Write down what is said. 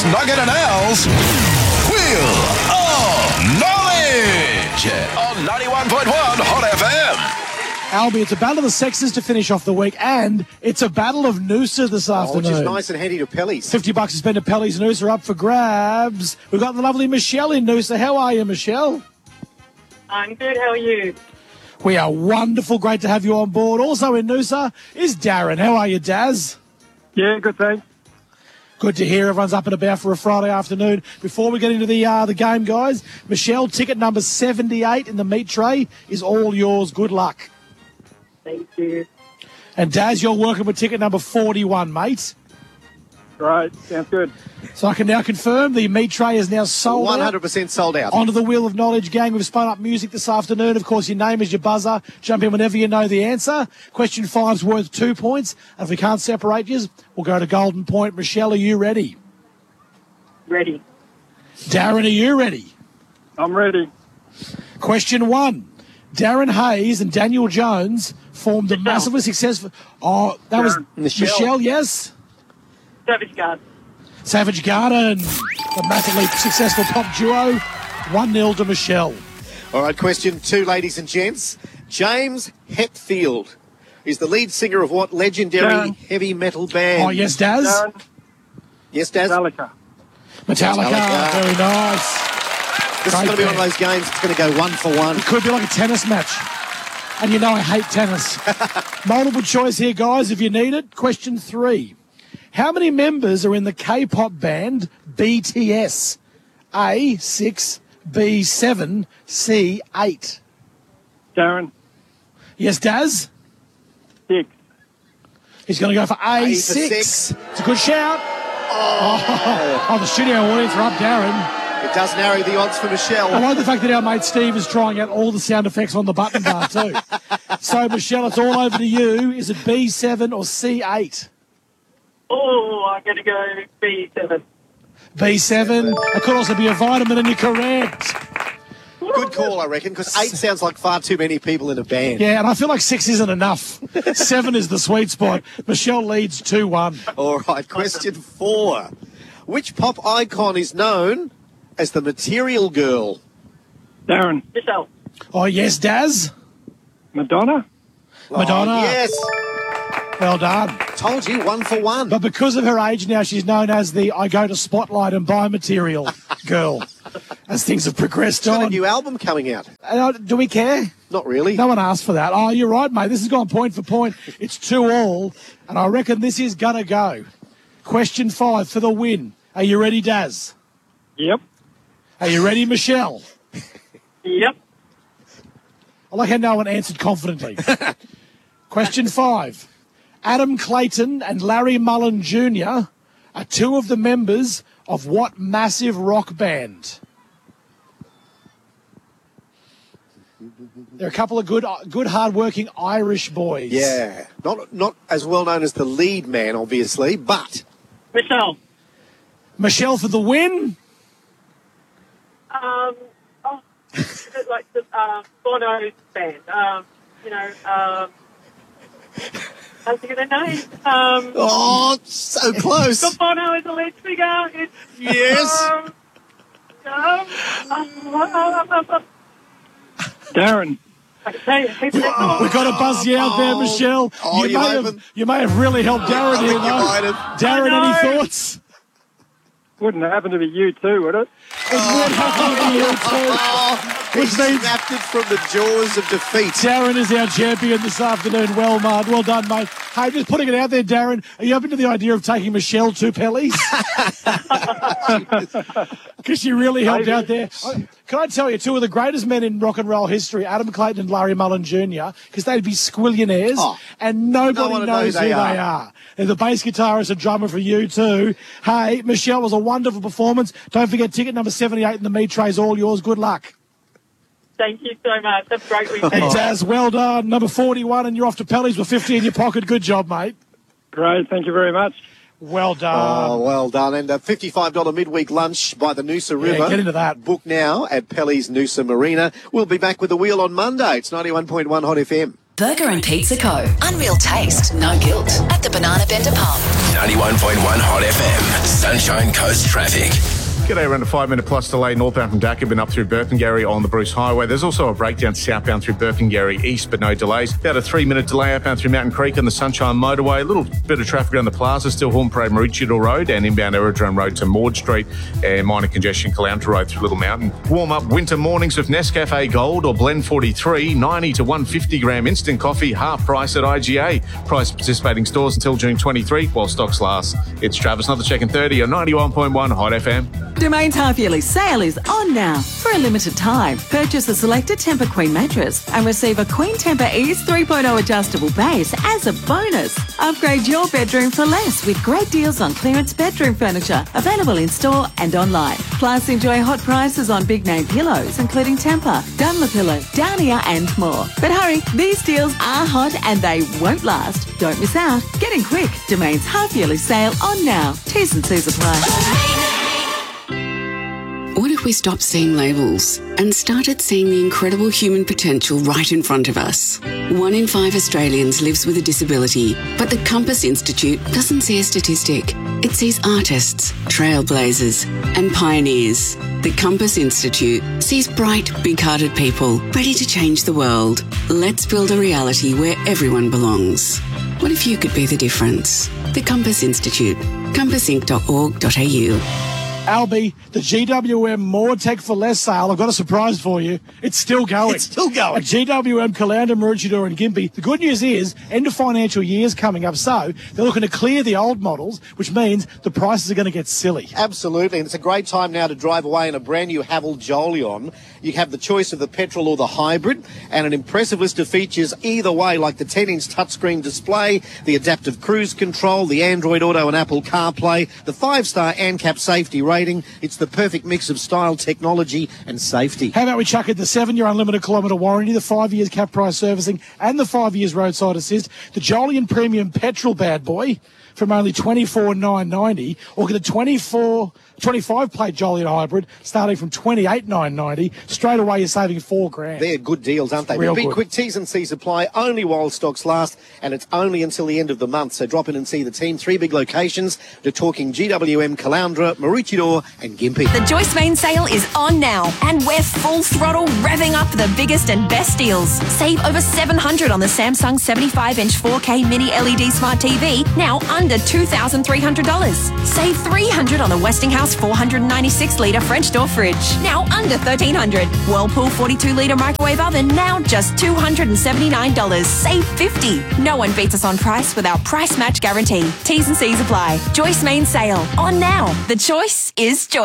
Snoggett and Al's Wheel of Knowledge on 91.1 Hot FM. Albie, it's a battle of the sexes to finish off the week, and it's a battle of Noosa this afternoon. Which is nice and handy to Pellies. $50 to spend at Pellies. Noosa up for grabs. We've got the lovely Michelle in Noosa. How are you, Michelle? I'm good. How are you? We are wonderful. Great to have you on board. Also in Noosa is Darren. How are you, Daz? Yeah, good, thanks. Good to hear everyone's up and about for a Friday afternoon. Before we get into the game, guys, Michelle, ticket number 78 in the meat tray is all yours. Good luck. Thank you. And Daz, you're working with ticket number 41, mate. Right, sounds good. So I can now confirm the meat tray is now sold 100% sold out. Onto the Wheel of Knowledge, gang. We've spun up music this afternoon. Of course, your name is your buzzer. Jump in whenever you know the answer. Question 5's worth 2 points. And if we can't separate you, we'll go to Golden Point. Michelle, are you ready? Ready. Darren, are you ready? I'm ready. Question 1. Darren Hayes and Daniel Jones formed a massively successful... Oh, that was Michelle, yes? Savage Garden. Savage Garden, the massively successful pop duo. 1-0 to Michelle. All right, question 2, ladies and gents. James Hetfield is the lead singer of what legendary heavy metal band? Oh, yes, Daz? Darren, Yes, Daz? Metallica. Metallica. Very nice. This is going to be one of those games that's going to go 1 for 1. It could be like a tennis match. And you know I hate tennis. Multiple choice here, guys, if you need it. Question 3. How many members are in the K-pop band BTS? A, 6, B, 7, C, 8. Darren, Yes, Daz? 6. He's going to go for A, A for 6. 6. It's a good shout. Oh, the studio audience are up, Darren. It does narrow the odds for Michelle. I like the fact that our mate Steve is trying out all the sound effects on the button bar too. So, Michelle, it's all over to you. Is it B7 or C8? Oh, I'm going to go B7. B7. It could also be a vitamin, and you're correct. Good call, I reckon, because 8 sounds like far too many people in a band. Yeah, and I feel like 6 isn't enough. 7 is the sweet spot. Michelle leads 2-1. All right, question 4. Which pop icon is known as the Material Girl? Darren, Michelle. Oh, yes, Daz? Madonna. Madonna. Oh, yes. Well done. Told you, 1 for 1. But because of her age now, she's known as the I go to Spotlight and buy material girl. As things have progressed She's got a on. new album coming out. Do we care? Not really. No one asked for that. Oh, you're right, mate. This has gone point for point. It's 2-2, and I reckon this is going to go. Question 5 for the win. Are you ready, Daz? Yep. Are you ready, Michelle? Yep. I like how no one answered confidently. Question 5. Adam Clayton and Larry Mullen Jr. are 2 of the members of what massive rock band? They're a couple of good, hard-working Irish boys. Yeah. Not as well known as the lead man, obviously, but... Michelle. Michelle for the win. Is it like the Bono band? I think of their name. Oh, so close. The Bono is a lead figure. It's, Yes. Darren, I can tell you, We've got to buzz you out there, Michelle. Oh, you may have really helped Darren I here, think you though. might have. Darren, I any know. thoughts? wouldn't happen to be you too, would it? It would happen to you too. He Which means snapped it from the jaws of defeat. Darren is our champion this afternoon. Well done, mate. Hey, just putting it out there, Darren, are you open to the idea of taking Michelle to Pellies? Because she really helped out there. Can I tell you, two of the greatest men in rock and roll history, Adam Clayton and Larry Mullen Jr., because they'd be squillionaires, and nobody knows who they are. They're the bass guitarist and drummer for U2. Hey, Michelle, was a wonderful performance. Don't forget, ticket number 78 in the meat tray's all yours. Good luck. Thank you so much. Have a great weekend. And Daz, well done. Number 41, and you're off to Pellies with 50 in your pocket. Good job, mate. Great, thank you very much. Well done. Oh, well done. And a $55 midweek lunch by the Noosa River. Get into that. Book now at Pellies Noosa Marina. We'll be back with the wheel on Monday. It's 91.1 Hot FM. Burger and Pizza Co. Unreal taste, no guilt. At the Banana Bender Pub. 91.1 Hot FM. Sunshine Coast traffic. G'day, around a 5-minute plus delay northbound from Dakabin up through Burpengary on the Bruce Highway. There's also a breakdown southbound through Burpengary east, but no delays. About a 3-minute delay outbound through Mountain Creek on the Sunshine Motorway. A little bit of traffic around the plaza, still Horn Parade Maroochydore Road and inbound Aerodrome Road to Maud Street, and minor congestion Caloundra Road through Little Mountain. Warm up winter mornings with Nescafe Gold or Blend 43, 90 to 150 gram instant coffee, half price at IGA. Price participating stores until June 23 while stocks last. It's Travis, another check in 30 on 91.1 Hot FM. Domain's half-yearly sale is on now. For a limited time, purchase a selected Tempur Queen mattress and receive a Queen Tempur Ease 3.0 adjustable base as a bonus. Upgrade your bedroom for less with great deals on clearance bedroom furniture available in store and online. Plus, enjoy hot prices on big-name pillows, including Tempur, Dunlopillow, Downier and more. But hurry, these deals are hot and they won't last. Don't miss out. Get in quick. Domain's half-yearly sale on now. T's and C's apply. What if we stopped seeing labels and started seeing the incredible human potential right in front of us? 1 in 5 Australians lives with a disability, but the Compass Institute doesn't see a statistic. It sees artists, trailblazers, and pioneers. The Compass Institute sees bright, big-hearted people ready to change the world. Let's build a reality where everyone belongs. What if you could be the difference? The Compass Institute. compassinc.org.au. Albie, the GWM More Tech for Less sale, I've got a surprise for you. It's still going. It's still going. At GWM, Caloundra, Maroochydore and Gympie. The good news is, end of financial year's coming up, so they're looking to clear the old models, which means the prices are going to get silly. Absolutely, and it's a great time now to drive away in a brand new Haval Jolion. You have the choice of the petrol or the hybrid, and an impressive list of features either way, like the 10-inch touchscreen display, the adaptive cruise control, the Android Auto and Apple CarPlay, the 5-star ANCAP safety rating. It's the perfect mix of style, technology and safety. How about we chuck in the 7-year unlimited kilometre warranty, the 5 years cap price servicing and the 5 years roadside assist, the Jolion Premium Petrol bad boy from only $24,990, or get a 25-plate Jolion Hybrid starting from $28,990. Straight away, you're saving $4,000. They're good deals, aren't they? Real Be good. quick, T's and C's apply only while stocks last, and it's only until the end of the month. So drop in and see the team. 3 big locations. They're talking GWM, Caloundra, Maroochydore and Gympie. The Joyce Main sale is on now, and we're full throttle revving up the biggest and best deals. Save over $700 on the Samsung 75-inch 4K mini LED smart TV, now under $2,300. Save $300 on the Westinghouse 496-litre French door fridge, now under $1,300. Whirlpool 42-litre microwave oven, now just $279. Save $50. No one beats us on price with our price match guarantee. T's and C's apply. Joyce Main sale on now. The choice is Joyce.